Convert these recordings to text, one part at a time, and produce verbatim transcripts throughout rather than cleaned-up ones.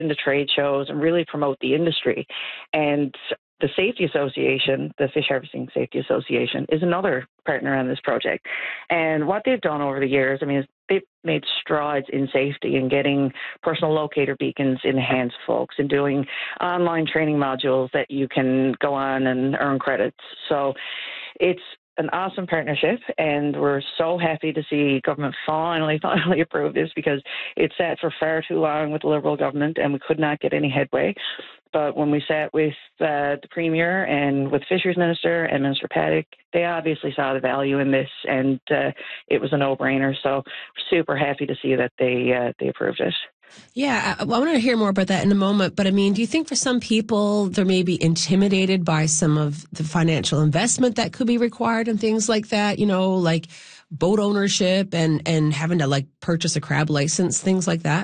into trade shows and really promote the industry. And the Safety Association, the Fish Harvesting Safety Association, is another partner on this project. And what they've done over the years, I mean, they've made strides in safety and getting personal locator beacons in the hands of folks and doing online training modules that you can go on and earn credits. So it's an awesome partnership, and we're so happy to see government finally, finally approve this, because it sat for far too long with the Liberal government and we could not get any headway. But when we sat with uh, the Premier and with Fisheries Minister and Minister Paddock, they obviously saw the value in this, and uh, it was a no-brainer. So we're super happy to see that they uh, they approved it. Yeah, I, I want to hear more about that in a moment. But I mean, do you think for some people they're maybe intimidated by some of the financial investment that could be required and things like that? You know, like boat ownership and, and having to like purchase a crab license, things like that?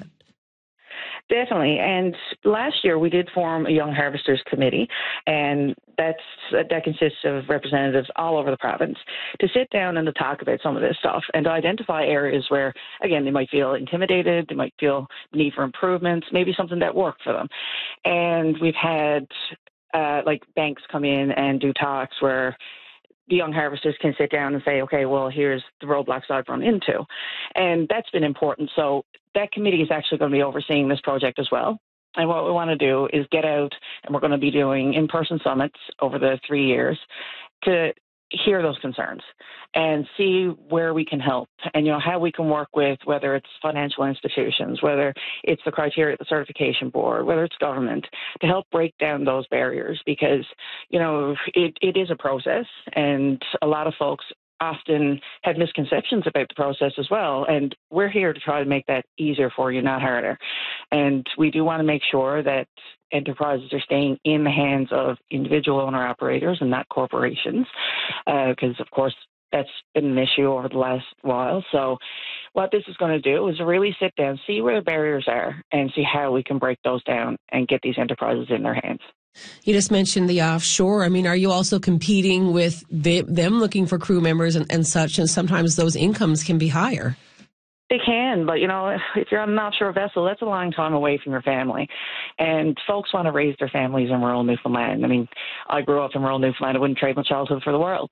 Definitely. And last year we did form a Young Harvesters Committee, and that's that consists of representatives all over the province to sit down and to talk about some of this stuff and to identify areas where, again, they might feel intimidated, they might feel the need for improvements, maybe something that worked for them. And we've had uh, like banks come in and do talks where the young harvesters can sit down and say, okay, well, here's the roadblocks I've run into. And that's been important. So that committee is actually going to be overseeing this project as well. And what we want to do is get out, and we're going to be doing in-person summits over the three years to hear those concerns and see where we can help and, you know, how we can work with, whether it's financial institutions, whether it's the criteria at the certification board, whether it's government, to help break down those barriers, because, you know, it, it is a process, and a lot of folks often have misconceptions about the process as well. And we're here to try to make that easier for you, not harder. And we do want to make sure that enterprises are staying in the hands of individual owner-operators and not corporations, because, uh, of course, that's been an issue over the last while. So what this is going to do is really sit down, see where the barriers are, and see how we can break those down and get these enterprises in their hands. You just mentioned the offshore. I mean, are you also competing with the, them looking for crew members and, and such, and sometimes those incomes can be higher? They can, but, you know, if you're on an offshore vessel, that's a long time away from your family. And folks want to raise their families in rural Newfoundland. I mean, I grew up in rural Newfoundland. I wouldn't trade my childhood for the world.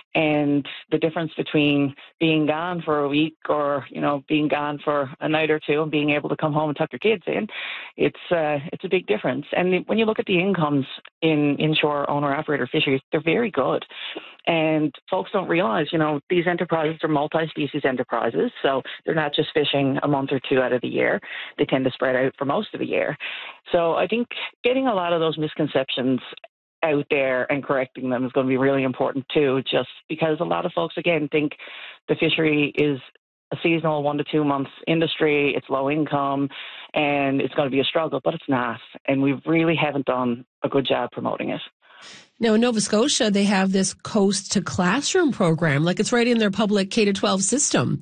And the difference between being gone for a week or, you know, being gone for a night or two and being able to come home and tuck your kids in, it's uh, it's a big difference. And when you look at the incomes in inshore owner-operator fisheries, they're very good. And folks don't realize, you know, these enterprises are multi-species enterprises, so they're not just fishing a month or two out of the year. They tend to spread out for most of the year. So I think getting a lot of those misconceptions out there and correcting them is going to be really important too, just because a lot of folks, again, think the fishery is a seasonal one to two months industry, it's low income, and it's going to be a struggle, but it's not. And we really haven't done a good job promoting it. Now, in Nova Scotia, they have this Coast to Classroom program, like it's right in their public K to twelve system.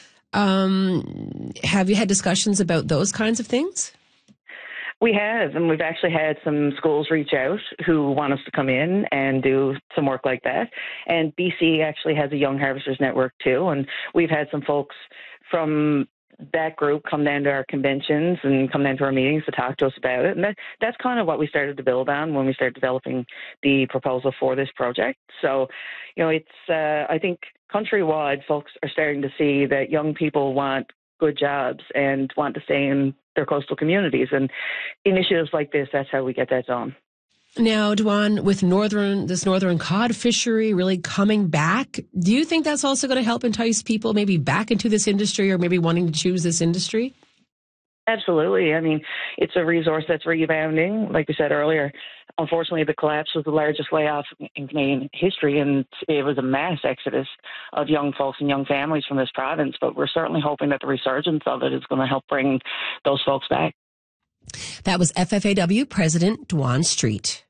Um, have you had discussions about those kinds of things? We have, and we've actually had some schools reach out who want us to come in and do some work like that. And B C actually has a Young Harvesters Network too, and we've had some folks from that group come down to our conventions and come down to our meetings to talk to us about it. And that, that's kind of what we started to build on when we started developing the proposal for this project. So, you know, it's, uh, I think countrywide folks are starting to see that young people want good jobs and want to stay in their coastal communities. And initiatives like this, that's how we get that done. Now, Duan, with northern this northern cod fishery really coming back, do you think that's also going to help entice people maybe back into this industry or maybe wanting to choose this industry? Absolutely. I mean, it's a resource that's rebounding. Like we said earlier, unfortunately, the collapse was the largest layoff in Canadian history, and it was a mass exodus of young folks and young families from this province. But we're certainly hoping that the resurgence of it is going to help bring those folks back. That was F F A W President Duan Street.